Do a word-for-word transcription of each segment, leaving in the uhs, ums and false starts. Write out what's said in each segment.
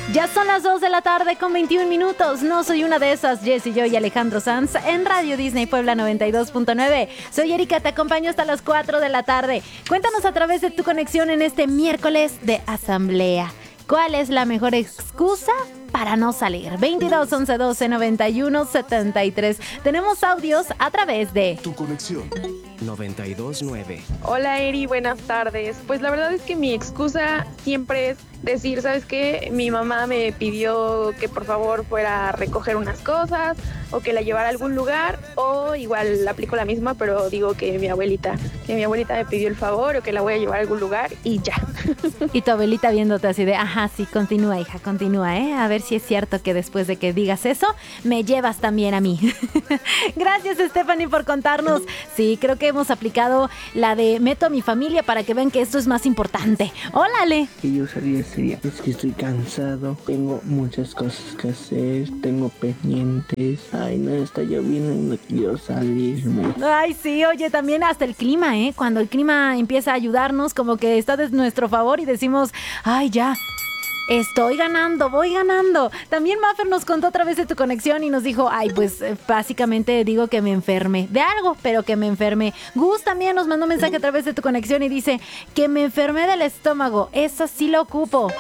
Ya son las dos de la tarde con veintiún minutos. No soy una de esas. Jessy, yo y Alejandro Sanz en Radio Disney Puebla noventa y dos punto nueve. Soy Erika, te acompaño hasta las cuatro de la tarde. Cuéntanos a través de tu conexión en este miércoles de asamblea. ¿Cuál es la mejor excusa para no salir? veintidós, once, doce, noventa y uno, setenta y tres. Tenemos audios a través de Tu conexión noventa y dos punto nueve. Hola Eri, buenas tardes. Pues la verdad es que mi excusa siempre es decir, ¿sabes qué? Mi mamá me pidió que por favor fuera a recoger unas cosas o que la llevara a algún lugar, o igual aplico la misma, pero digo que mi abuelita, que mi abuelita me pidió el favor o que la voy a llevar a algún lugar y ya. Y tu abuelita viéndote así de, ajá, sí, continúa, hija, continúa, ¿eh? A ver si es cierto que después de que digas eso, me llevas también a mí. Gracias, Stephanie, por contarnos. Sí, creo que hemos aplicado la de meto a mi familia para que vean que esto es más importante. Hola, Ale. Que yo salía sería, es que estoy cansado, tengo muchas cosas que hacer, tengo pendientes. Ay, no, está lloviendo y no quiero salirme. Ay, sí, oye, también hasta el clima, ¿eh? Cuando el clima empieza a ayudarnos, como que está de nuestro favor y decimos, ay, ya, estoy ganando, voy ganando. También Maffer nos contó otra vez de tu conexión y nos dijo, ay, pues eh, básicamente digo que me enferme de algo, pero que me enferme. Gus también nos mandó un mensaje a través de tu conexión y dice que me enfermé del estómago, eso sí lo ocupo.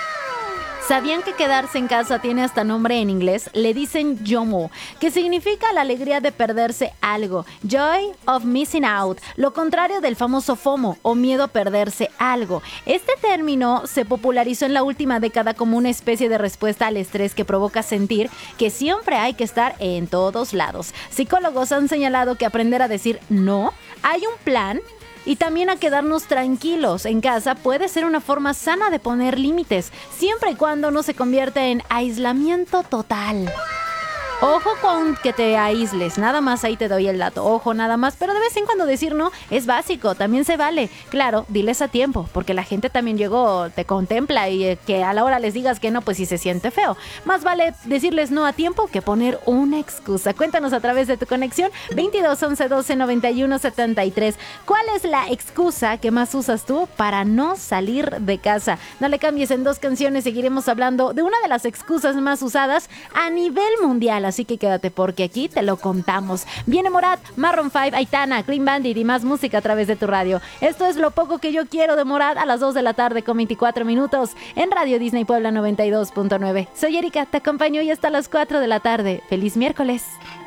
¿Sabían que quedarse en casa tiene hasta nombre en inglés? Le dicen YOMO, que significa la alegría de perderse algo. Joy of missing out, lo contrario del famoso FOMO o miedo a perderse algo. Este término se popularizó en la última década como una especie de respuesta al estrés que provoca sentir que siempre hay que estar en todos lados. Psicólogos han señalado que aprender a decir no, hay un plan, y también a quedarnos tranquilos en casa puede ser una forma sana de poner límites, siempre y cuando no se convierta en aislamiento total. Ojo con que te aísles, nada más ahí te doy el dato, ojo nada más, pero de vez en cuando decir no es básico, también se vale. Claro, diles a tiempo, porque la gente también llegó, te contempla y eh, que a la hora les digas que no, pues sí se siente feo. Más vale decirles no a tiempo que poner una excusa. Cuéntanos a través de tu conexión veintidós, once, doce, noventa y uno, setenta y tres. ¿Cuál es la excusa que más usas tú para no salir de casa? No le cambies, en dos canciones seguiremos hablando de una de las excusas más usadas a nivel mundial. Así que quédate porque aquí te lo contamos. Viene Morat, Maroon cinco, Aitana, Clean Bandit y más música a través de tu radio. Esto es Lo Poco Que Yo Quiero de Morat a las dos de la tarde con veinticuatro minutos en Radio Disney Puebla noventa y dos punto nueve. Soy Erika, te acompaño hoy hasta las cuatro de la tarde. ¡Feliz miércoles!